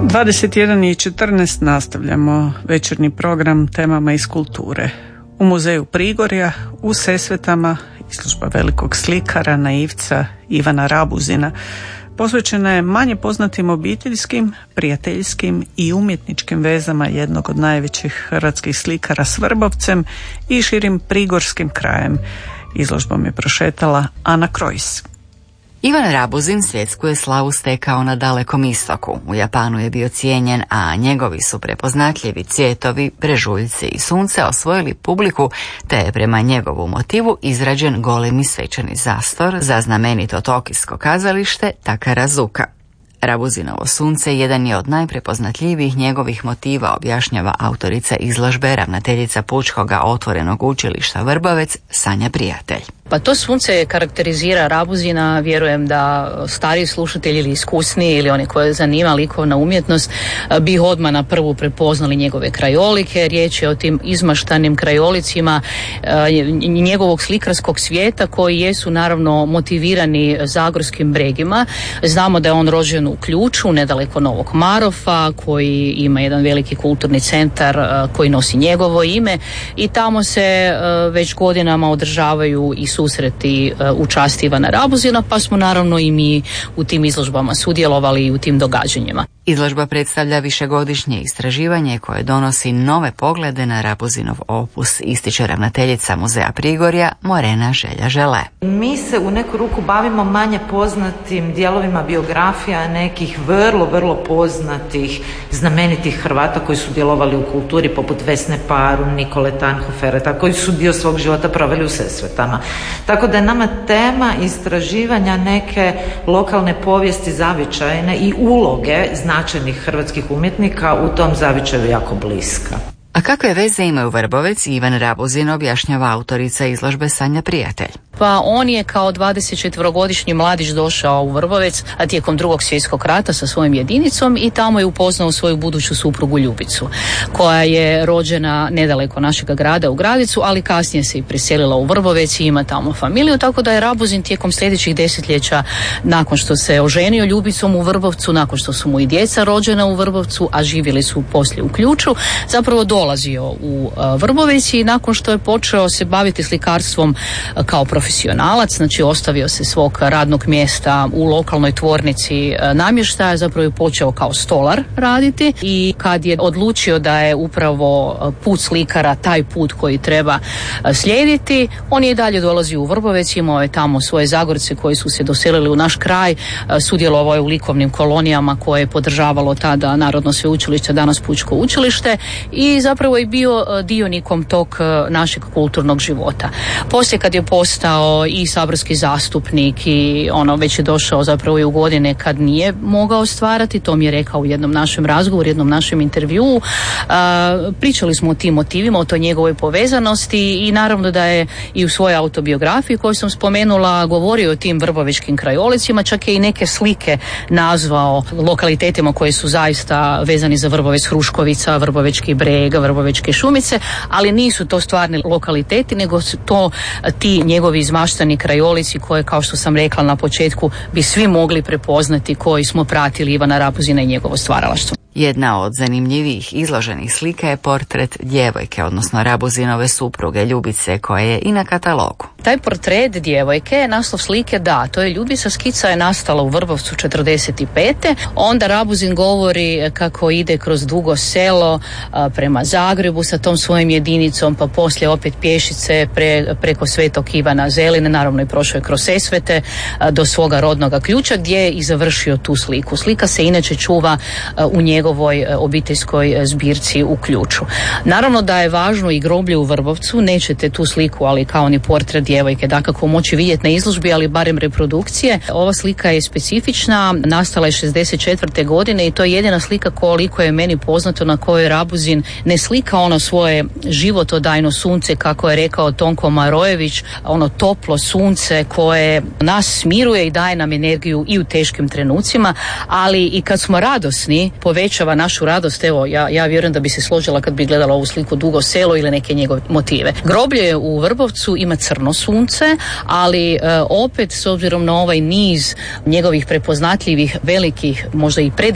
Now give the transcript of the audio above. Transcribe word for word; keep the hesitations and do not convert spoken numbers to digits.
dvadeset jedan i četrnaest nastavljamo večernji program temama iz kulture. U muzeju Prigorja, u Sesvetama, izložba velikog slikara, naivca Ivana Rabuzina posvećena je manje poznatim obiteljskim, prijateljskim i umjetničkim vezama jednog od najvećih hrvatskih slikara s Vrbovcem i širim prigorskim krajem. Izložbom je prošetala Ana Krojs. Ivan Rabuzin svjetsku je slavu stekao na Dalekom istoku. U Japanu je bio cijenjen, a njegovi su prepoznatljivi cvjetovi, brežuljci i sunce osvojili publiku, te je prema njegovu motivu izrađen golemi svečani zastor za znamenito tokijsko kazalište Takarazuka. Rabuzinovo sunce jedan je od najprepoznatljivijih njegovih motiva, objašnjava autorica izložbe, ravnateljica Pučkoga otvorenog učilišta Vrbovec, Sanja Prijatelj. Pa to sunce karakterizira Rabuzina, vjerujem da stariji slušatelji ili iskusniji ili oni koje zanima likovna umjetnost bi odmah na prvu prepoznali njegove krajolike. Riječ je o tim izmaštanim krajolicima njegovog slikarskog svijeta koji jesu naravno motivirani zagorskim bregima. Znamo da je on rođen u Ključu, nedaleko Novog Marofa, koji ima jedan veliki kulturni centar koji nosi njegovo ime i tamo se već godinama održavaju i susreti u čast Ivana Rabuzina, pa smo naravno i mi u tim izložbama sudjelovali i u tim događanjima. Izložba predstavlja višegodišnje istraživanje koje donosi nove poglede na Rabuzinov opus, ističe ravnateljica Muzeja Prigorja Morena Želja Žele. Mi se u neku ruku bavimo manje poznatim dijelovima biografija nekih vrlo, vrlo poznatih, znamenitih Hrvata koji su djelovali u kulturi, poput Vesne Parun, Nikole Tanhofera, koji su dio svog života proveli u Sesvetama. Tako da je nama tema istraživanja neke lokalne povijesti zavičajne i uloge značajnih hrvatskih umjetnika u tom zavičaju jako bliska. A kakve veze imaju Vrbovec i Ivan Rabuzin, objašnjava autorica izložbe Sanja Prijatelj. Pa on je kao dvadesetčetverogodišnji mladić došao u Vrbovec, a tijekom Drugog svjetskog rata sa svojom jedinicom i tamo je upoznao svoju buduću suprugu Ljubicu, koja je rođena nedaleko našega grada u Gradicu, ali kasnije se i preselila u Vrbovec i ima tamo familiju, tako da je Rabuzin tijekom sljedećih desetljeća, nakon što se oženio Ljubicom u Vrbovcu, nakon što su mu i djeca rođena u Vrbovcu, a živjeli su poslije u Ključu, zapravo dolazio u Vrbovec i nakon što je počeo se baviti slikarstvom kao profesionalac, profesionalac, znači ostavio se svog radnog mjesta u lokalnoj tvornici namještaja, zapravo je počeo kao stolar raditi i kad je odlučio da je upravo put slikara taj put koji treba slijediti, on je i dalje dolazio u Vrbovec, imao je tamo svoje Zagorce koji su se doselili u naš kraj, sudjelovao je u likovnim kolonijama koje je podržavalo tada Narodno sveučilište, danas Pučko učilište i zapravo je bio dionikom tog našeg kulturnog života. Poslije kad je postao i saborski zastupnik i ono već je došao zapravo i u godine kad nije mogao stvarati, to mi je rekao u jednom našem razgovoru, jednom našem intervjuu. A, pričali smo o tim motivima, o toj njegovoj povezanosti i naravno da je i u svojoj autobiografiji koju sam spomenula govorio o tim vrbovečkim krajolicima, čak je i neke slike nazvao lokalitetima koji su zaista vezani za Vrbovec, Hruškovica, Vrbovečki breg, Vrbovečke šumice, ali nisu to stvarni lokaliteti, nego su to ti njegovi izmaštani krajolici koje, kao što sam rekla na početku, bi svi mogli prepoznati koji smo pratili Ivana Rabuzina i njegovo stvaralaštvo. Jedna od zanimljivijih izloženih slika je portret djevojke, odnosno Rabuzinove supruge Ljubice, koja je i na katalogu. Taj portret djevojke, naslov slike, da, to je Ljubica, skica je nastala u Vrbovcu četrdeset pete. Onda Rabuzin govori kako ide kroz Dugo Selo a, prema Zagrebu sa tom svojom jedinicom, pa poslije opet pješice pre, preko Svetog Ivana Zeline, naravno i prošao je kroz Sesvete a, do svoga rodnoga Ključa gdje je i završio tu sliku. Slika se inače čuva a, u njegovoj a, obiteljskoj zbirci u Ključu. Naravno da je važno i groblje u Vrbovcu, nećete tu sliku, ali kao ni portret djevojke dakako moći vidjeti na izložbi, ali barem reprodukcije. Ova slika je specifična, nastala je šezdeset četvrte godine i to je jedina slika koliko je meni poznato na kojoj Rabuzin ne slika ono svoje životodajno sunce, kako je rekao Tonko Marojević, ono toplo sunce koje nas smiruje i daje nam energiju i u teškim trenucima, ali i kad smo radosni povećava našu radost. Evo, ja, ja vjerujem da bi se složila kad bi gledala ovu sliku Dugo Selo ili neke njegove motive. Groblje u Vrbovcu ima crno sunce, ali e, opet s obzirom na ovaj niz njegovih prepoznatljivih, velikih, možda i pred